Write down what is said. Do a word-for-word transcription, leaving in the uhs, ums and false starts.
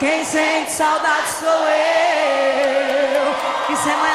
Quem sente saudade sou eu. Isso é mais